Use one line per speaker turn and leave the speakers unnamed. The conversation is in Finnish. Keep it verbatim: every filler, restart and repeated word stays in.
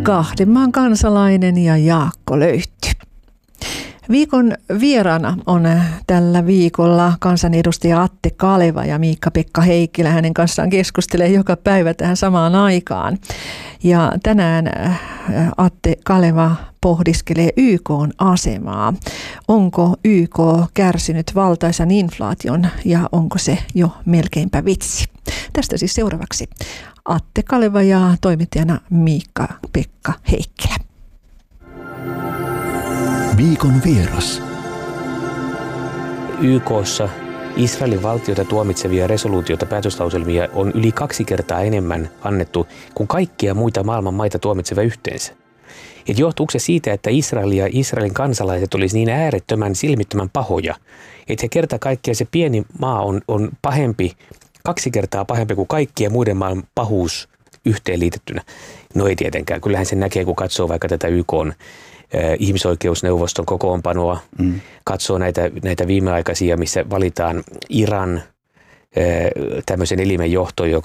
Kahden maan kansalainen ja Jaakko Löyhty. Viikon vieraana on tällä viikolla kansanedustaja Atte Kaleva ja Miikka-Pekka Heikkilä. Hänen kanssaan keskustelee joka päivä tähän samaan aikaan. Ja tänään Atte Kaleva pohdiskelee Y K:n asemaa. Onko Y K kärsinyt valtaisan inflaation ja onko se jo melkeinpä vitsi? Tästä siis seuraavaksi Atte Kaleva ja toimittajana Miikka-Pekka Heikkilä.
Viikon vieras.
Y K:ssa Israelin valtiota tuomitsevia resoluutioita, päätöslauselmia on yli kaksi kertaa enemmän annettu kuin kaikkia muita maailman maita tuomitsevia yhteensä. Et johtuuko se siitä, että Israel ja Israelin kansalaiset olisi niin äärettömän silmittömän pahoja, että se kerta kaikkiaan se pieni maa on, on pahempi, kaksi kertaa pahempi kuin kaikkien muiden maan pahuus yhteenliitettynä? No ei tietenkään. Kyllähän se näkee, kun katsoo vaikka tätä Y K:n ihmisoikeusneuvoston kokoonpanoa, mm. katsoo näitä, näitä viimeaikaisia, missä valitaan Iran tämmöisen elimen johtoon, joka